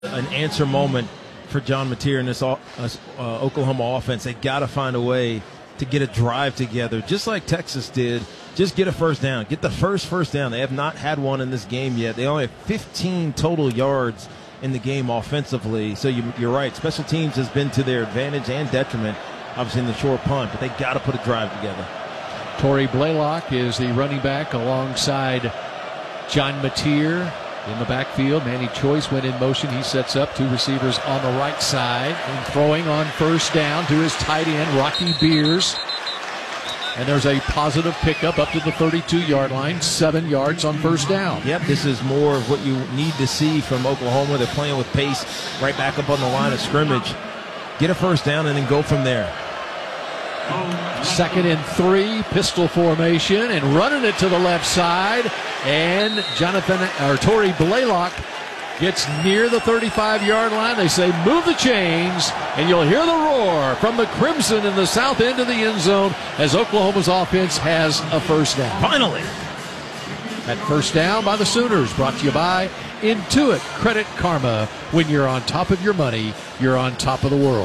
an answer moment for John Mateer and this Oklahoma offense. They got to find a way to get a drive together, just like Texas did. Just get a first down. Get the first down. They have not had one in this game yet. They only have 15 total yards in the game offensively. So you're right. Special teams has been to their advantage and detriment, obviously, in the short punt. But they got to put a drive together. Torrey Blaylock is the running back alongside John Mateer in the backfield. Manny Choice went in motion. He sets up two receivers on the right side and throwing on first down to his tight end, Rocky Beers. And there's a positive pickup up to the 32-yard line, 7 yards on first down. Yep, this is more of what you need to see from Oklahoma. They're playing with pace right back up on the line of scrimmage. Get a first down and then go from there. 2nd and 3, pistol formation, and running it to the left side. And Torrey Blaylock gets near the 35-yard line. They say, move the chains, and you'll hear the roar from the Crimson in the south end of the end zone as Oklahoma's offense has a first down. Finally. That first down by the Sooners, brought to you by Intuit Credit Karma. When you're on top of your money, you're on top of the world.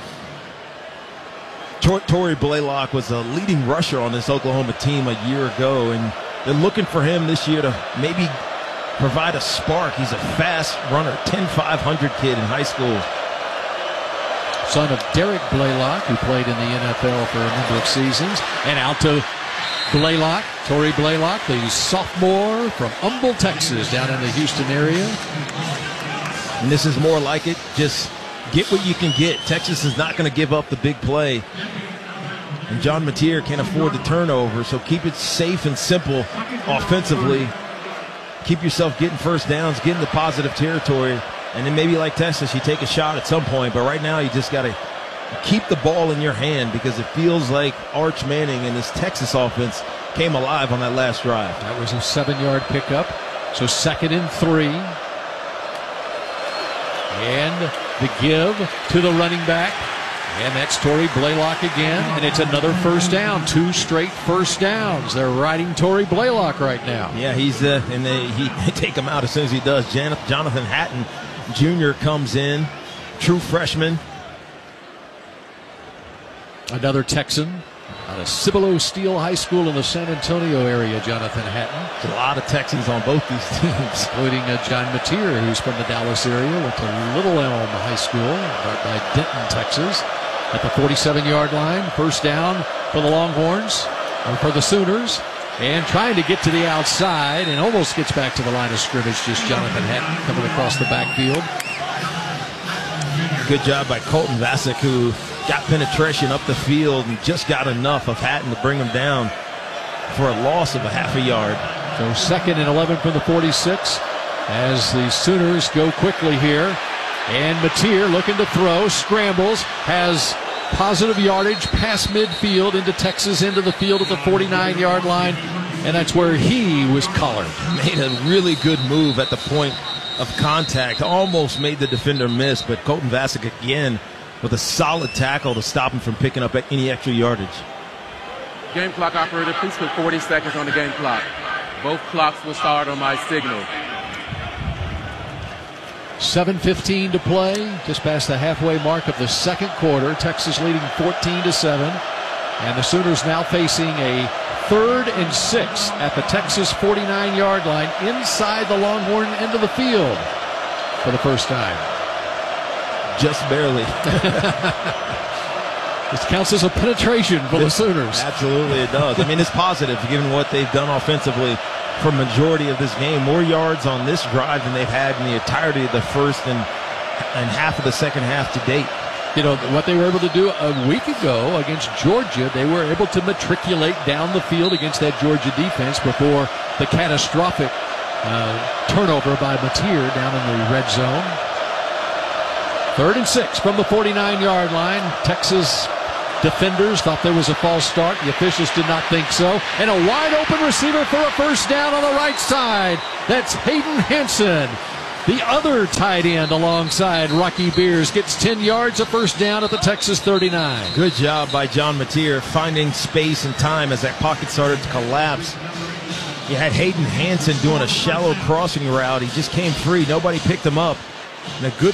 Torrey Blaylock was a leading rusher on this Oklahoma team a year ago, and they're looking for him this year to maybe provide a spark. He's a fast runner, 10.500 kid in high school. Son of Derek Blaylock, who played in the NFL for a number of seasons. And out to Blaylock, Torrey Blaylock, the sophomore from Humble, Texas, down in the Houston area. And this is more like it. Just get what you can get. Texas is not going to give up the big play. And John Mateer can't afford the turnover, so keep it safe and simple offensively. Keep yourself getting first downs, get into positive territory, and then maybe like Texas, you take a shot at some point. But right now, you just got to keep the ball in your hand because it feels like Arch Manning and this Texas offense came alive on that last drive. That was a 7-yard pickup. So 2nd and 3. And the give to the running back. And that's Torrey Blaylock again. And it's another first down. 2 straight first downs. They're riding Torrey Blaylock right now. Yeah, he's and they take him out as soon as he does. Jonathan Hatton Jr. comes in, true freshman. Another Texan out of Cibolo Steele High School in the San Antonio area, Jonathan Hatton. There's a lot of Texans on both these teams. Including John Mateer, who's from the Dallas area, went to Little Elm High School, right by Denton, Texas. At the 47-yard line, first down for the Longhorns, or for the Sooners. And trying to get to the outside and almost gets back to the line of scrimmage, just Jonathan Hatton coming across the backfield. Good job by Colton Vasek, who got penetration up the field and just got enough of Hatton to bring him down for a loss of a half a yard. So 2nd and 11 from the 46 as the Sooners go quickly here. And Mateer looking to throw, scrambles, has positive yardage past midfield into Texas, into the field at the 49-yard line. And that's where he was collared. Made a really good move at the point of contact. Almost made the defender miss, but Colton Vasek again with a solid tackle to stop him from picking up any extra yardage. Game clock operator, please put 40 seconds on the game clock. Both clocks will start on my signal. 7:15 to play, just past the halfway mark of the second quarter. Texas leading 14-7. And the Sooners now facing a 3rd and 6 at the Texas 49-yard line inside the Longhorn end of the field for the first time. Just barely. This counts as a penetration for the Sooners. Absolutely it does. I mean, it's positive given what they've done offensively for majority of this game. More yards on this drive than they've had in the entirety of the first and half of the second half to date. You know, what they were able to do a week ago against Georgia, they were able to matriculate down the field against that Georgia defense before the catastrophic turnover by Mateer down in the red zone. 3rd and 6 from the 49-yard line. Texas defenders thought there was a false start. The officials did not think so. And a wide open receiver for a first down on the right side. That's Hayden Hansen. The other tight end alongside Rocky Beers gets 10 yards of first down at the Texas 39. Good job by John Mateer finding space and time as that pocket started to collapse. You had Hayden Hansen doing a shallow crossing route. He just came free. Nobody picked him up. And a good